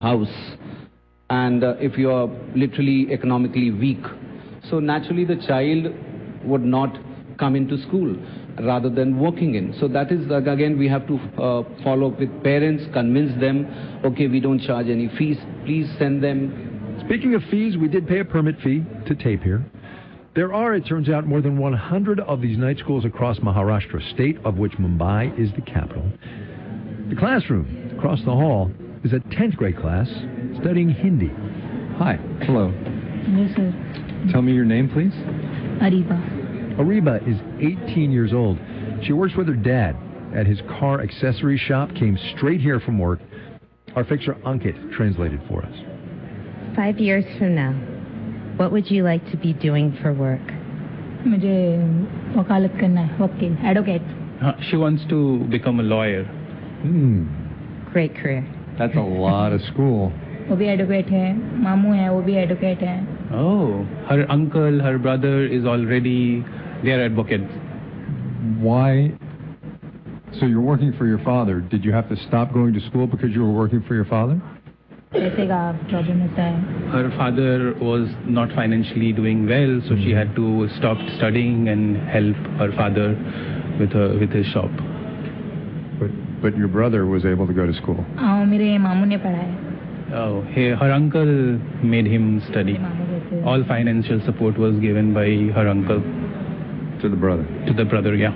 house, and if you are literally economically weak, so naturally the child would not come into school rather than working in. So that is, again, we have to follow up with parents, convince them, okay, we don't charge any fees, please send them. Speaking of fees, we did pay a permit fee to tape here. There are, it turns out, more than 100 of these night schools across Maharashtra, state of which Mumbai is the capital. The classroom across the hall is a 10th grade class studying Hindi. Hi. Hello. Yes, sir. Tell me your name, please. Ariba. Ariba is 18 years old. She works with her dad at his car accessory shop, came straight here from work. Our fixer Ankit translated for us. 5 years from now, what would you like to be doing for work? मुझे वकालत करना है, वकील, advocate. She wants to become a lawyer. Great career. That's a lot of school. वो भी advocate है, मामू है, वो भी advocate है. Oh, her uncle, her brother is already, they are advocates. Why? So you're working for your father. Did you have to stop going to school because you were working for your father? पैसे का problem होता है. Her father was not financially doing well, so she had to stop studying and help her father with his shop. But your brother was able to go to school. हाँ, मेरे मामू ने पढ़ाया. Oh, her uncle made him study. All financial support was given by her uncle. To the brother? To the brother, yeah.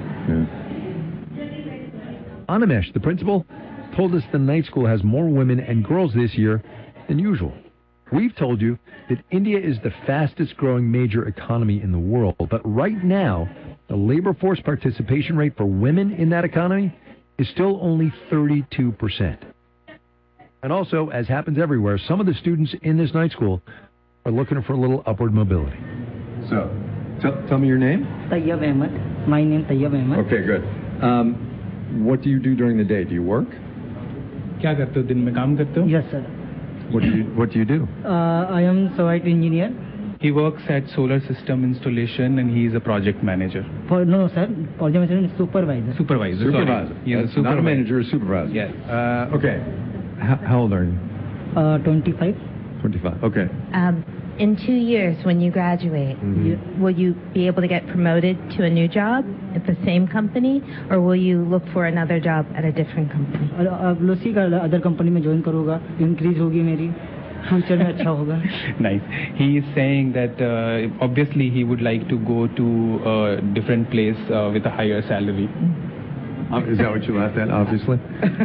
Animesh, the principal, told us the night school has more women and girls this year than usual. We've told you that India is the fastest growing major economy in the world, but right now, the labor force participation rate for women in that economy is still only 32%. And also, as happens everywhere, some of the students in this night school are looking for a little upward mobility. So, tell me your name. Tayyab Ahmed. My name Tayyab Ahmed. Okay, good. What do you do during the day? Do you work? क्या करते हो दिन में काम करते हो? Yes, sir. What do you do? I am site engineer. He works at solar system installation and he is a project manager. No, sir. Project manager is supervisor. Supervisor. Supervisor. Yes, That's not a manager, a supervisor. Yes. Okay. How old are you? 25. 25. Okay. In 2 years, when you graduate, will you be able to get promoted to a new job at the same company, or will you look for another job at a different company? Lucy का other company में join करूँगा, increase होगी मेरी, future में अच्छा होगा. Nice. He is saying that obviously he would like to go to a different place with a higher salary. Is that what you laughed at? Obviously.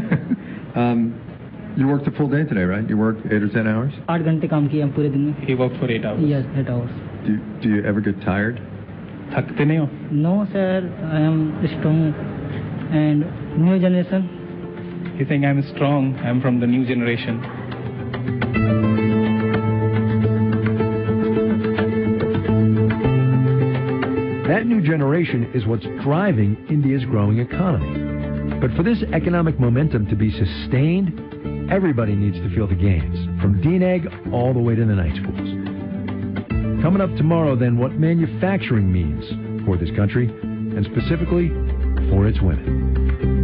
You worked a full day today, right? You worked 8 or 10 hours? 8 घंटे काम किया पूरे दिन में. He worked for 8 hours. Yes, 8 hours. Do you ever get tired? थकते नहीं हो? No, sir. I am strong and new generation. He's saying I'm strong. I'm from the new generation. That new generation is what's driving India's growing economy. But for this economic momentum to be sustained, everybody needs to feel the gains, from DNEG all the way to the night schools. Coming up tomorrow, then, what manufacturing means for this country, and specifically for its women.